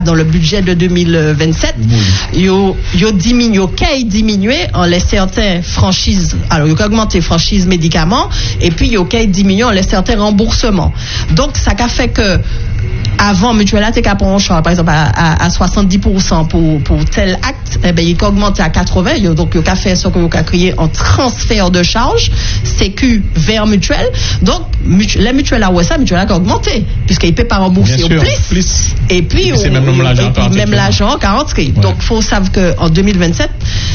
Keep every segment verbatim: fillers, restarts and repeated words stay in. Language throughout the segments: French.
dans le budget de deux mille vingt-sept, il y a diminué, il diminué en les certaines franchises, alors il y a augmenté franchise médicaments, et puis il y a diminué en les certains remboursements. Donc, ça a fait que avant, Mutuelle a été capable, par exemple, à, à, à soixante-dix pour cent pour, pour tel acte, eh ben, il a augmenté à quatre-vingts, il y a, donc il a fait ce qu'il a créé en transfert de charge, Sécu vers Mutuelle. Donc, mutuelle, les mutuelles à ça, Mutuelle a augmenté, puisqu'il ne peut pas rembourser au plus. plus. Et puis, et puis, au, même, et, et puis même l'argent qui a rentré. Ouais. Donc, il faut savoir qu'en deux mille vingt-sept,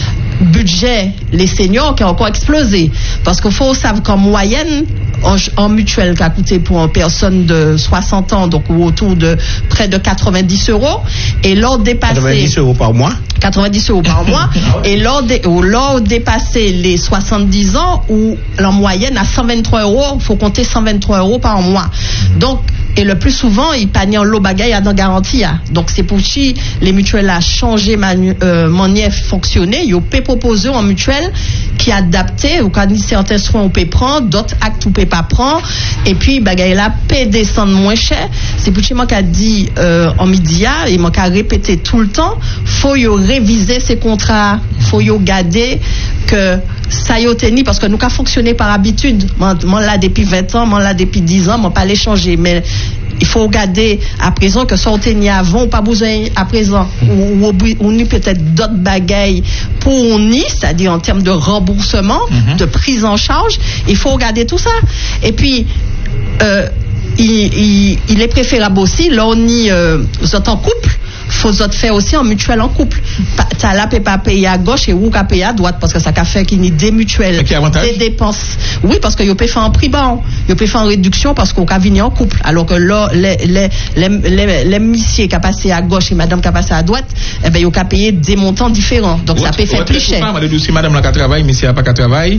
budget les seniors qui a encore explosé, parce qu'il faut savoir qu'en moyenne en, en mutuelle qui a coûté pour une personne de soixante ans, donc autour de près de quatre-vingt-dix euros, et l'on dépassé quatre-vingt-dix euros par mois quatre-vingt-dix euros par mois et l'on dé, dépassé les soixante-dix ans où en moyenne à cent vingt-trois euros, il faut compter cent vingt-trois euros par mois. Donc et le plus souvent, ils payent en lot bagaille à dans garantie. Donc, c'est pour qui les mutuelles a changé manu, euh, manière fonctionner. Ils peuvent proposer en mutuelle qui adapté, ou quand certains soins on peut prendre, d'autres actes on peut pas prendre. Et puis, bagaille là, peut descendre moins cher. C'est pour qui moi qu'a dit euh, en média, et moi qu'a répété tout le temps, faut y réviser ces contrats, faut y garder que ça y est parce que nous avons fonctionné par habitude. Moi, moi là depuis vingt ans, moi là depuis dix ans, moi pas les changer, mais il faut regarder à présent que ça on avant, pas besoin à présent, ou on a peut-être d'autres bagailles pour on y, c'est-à-dire en termes de remboursement, mm-hmm. de prise en charge, il faut regarder tout ça. Et puis, euh, il, il, il est préférable aussi, là on y, euh, vous êtes en couple, faut autres faire aussi en mutuelle en couple. T'as là peut pas payer à gauche et ou qu'à payer à droite parce que ça qu'a fait qu'il y ait des mutuelles, des dépenses. Oui, parce que yo peut faire en prix bas, yo peut faire en réduction parce qu'on qu'a venir en couple. Alors que là les les les les, les messieurs qui a passé à gauche et madame qui a passé à droite, eh ben yo qu'a payer des montants différents. Donc what, ça peut faire plus cher. Si madame là qui travaille, monsieur a pas qu'à travailler,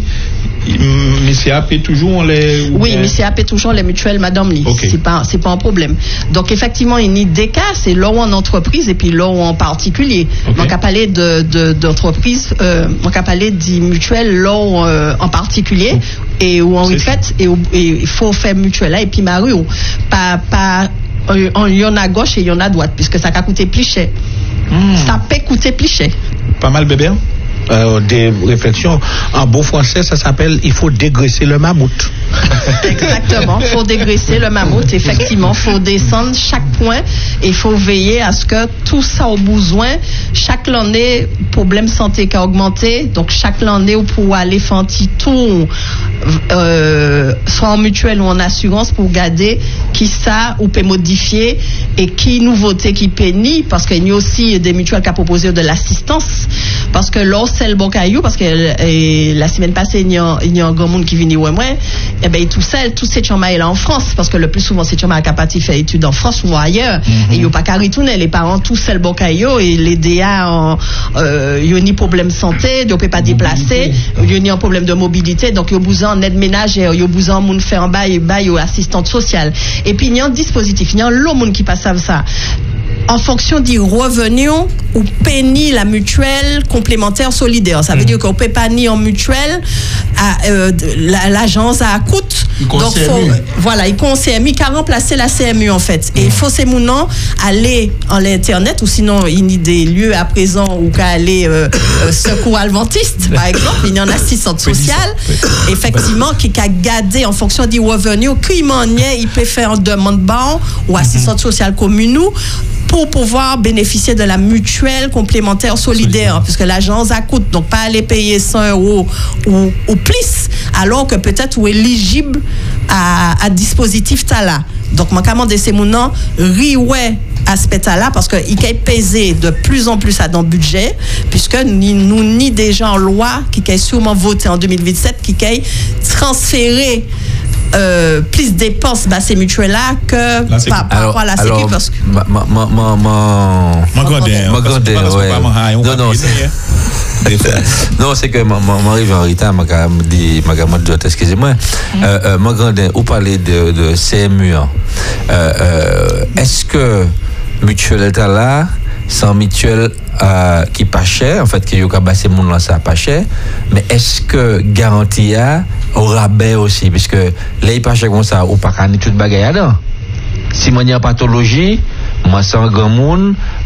monsieur a paye toujours les Oui, monsieur a paye toujours les mutuelles madame li. Okay. C'est pas c'est pas un problème. Donc effectivement, il y a des cas, c'est là où en entreprise et puis là en particulier. Okay. On a parlé de, de, d'entreprise, euh, on a parlé des mutuelles là euh, en particulier oh. et où en retraite et il faut faire mutuelle là et puis Marie pas pas il y en a à gauche et il y en a à droite puisque ça a coûté plus cher. Mm. Ça peut coûter plus cher. Pas mal bébé. Euh, des réflexions. En bon français, ça s'appelle il faut dégraisser le mammouth. Exactement, il faut dégraisser le mammouth. Effectivement, il faut descendre chaque point et il faut veiller à ce que tout ça au besoin. Chaque année, problème santé qui a augmenté. Donc, chaque année, pour aller faire un petit tour, euh, soit en mutuelle ou en assurance, pour garder qui ça ou peut modifier et qui nouveauté qui pénit. Parce qu'il y a aussi des mutuelles qui ont proposé de l'assistance. Parce que là, c'est le bon caillou, parce que et, la semaine passée, il y a, il y a un grand monde qui vient ouais, moi, et ben tout seul, tous ces chambres là en France, parce que le plus souvent, ces chambres à capacité faire études en France ou ailleurs, mm-hmm. et il n'y a pas qu'à retourner, les parents, tous seuls bon caillou, et les D A, il euh, y a ni problème de santé, ils ne peuvent pas déplacer, il y a ni un problème de mobilité, donc il y a besoin d'aide ménagère, il y a besoin de faire un bail, bail ou assistante sociale. Et puis, il y a un dispositif, il y a un lot de monde qui passe à ça. En fonction du revenu ou péni la mutuelle complémentaire solidaire. Ça veut mmh. dire qu'on ne peut pas ni en mutuelle, à, euh, la, l'agence à coûte. Donc, faut, voilà, il conseille qui a remplacé la C M U en fait. Et il mmh. faut ces mounons aller en l'internet ou sinon il y a des lieux à présent où qu'à aller euh, euh, secours adventiste par exemple, il y a une assistante sociale effectivement qui a gardé en fonction du revenu, qui manière il peut faire une demande ban ou assistante sociale commune pour pouvoir bénéficier de la mutuelle complémentaire solidaire, puisque l'agence a coûte, donc pas aller payer cent euros ou, ou plus, alors que peut-être ou éligible à, à dispositif Tala. Donc, mon commande de ces mounons, riouet aspect là, parce qu'il est pesé de plus en plus à dans le budget, puisque nous, nous ni déjà en loi qui est sûrement voté en deux mille vingt-sept, qui est transféré Euh, plus de dépenses bah, ces mutuelles-là que par rapport à la sécu. Parce que. Ma, ma, ma, ma, ma, ma grandeur. Ma grandeur, ouais. Non, non, non, c'est que m'arrive en retard, ma dit, ma dit, excusez-moi, ma grandeur, vous parlez de, de C M U. Euh, euh, est-ce que mutuelle est là, sans mutuelle euh, qui pas cher, en fait, qui est bassé mon là, ça pas cher, mais est-ce que garantie a au rabais aussi, puisque là, il pas cher comme ça, ou pas qu'à toute bagaille là. Si moi, il y a pathologie, Moi, c'est un grand monde.